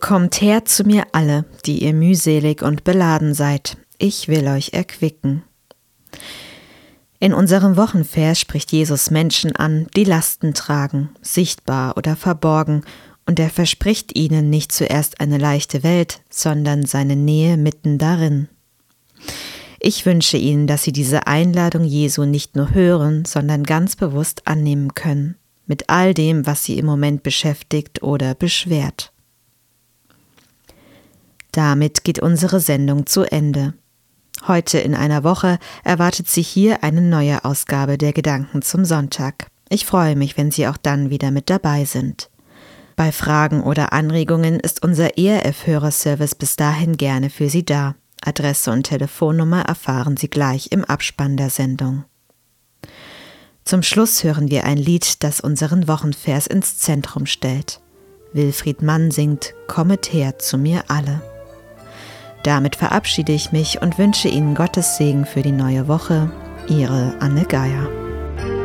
Kommt her zu mir alle, die ihr mühselig und beladen seid, ich will euch erquicken. In unserem Wochenvers spricht Jesus Menschen an, die Lasten tragen, sichtbar oder verborgen, und er verspricht ihnen nicht zuerst eine leichte Welt, sondern seine Nähe mitten darin. Ich wünsche Ihnen, dass Sie diese Einladung Jesu nicht nur hören, sondern ganz bewusst annehmen können, mit all dem, was Sie im Moment beschäftigt oder beschwert. Damit geht unsere Sendung zu Ende. Heute in einer Woche erwartet Sie hier eine neue Ausgabe der Gedanken zum Sonntag. Ich freue mich, wenn Sie auch dann wieder mit dabei sind. Bei Fragen oder Anregungen ist unser ERF-Hörerservice bis dahin gerne für Sie da. Adresse und Telefonnummer erfahren Sie gleich im Abspann der Sendung. Zum Schluss hören wir ein Lied, das unseren Wochenvers ins Zentrum stellt. Wilfried Mann singt »Kommet her zu mir alle«. Damit verabschiede ich mich und wünsche Ihnen Gottes Segen für die neue Woche. Ihre Anne Geier.